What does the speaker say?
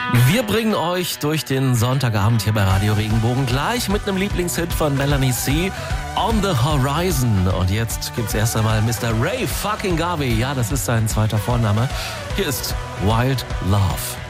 Wir bringen euch durch den Sonntagabend hier bei Radio Regenbogen gleich mit einem Lieblingshit von Melanie C. On the Horizon. Und jetzt gibt's erst einmal Mr. Ray fucking Garvey. Ja, das ist sein zweiter Vorname. Hier ist Wild Love.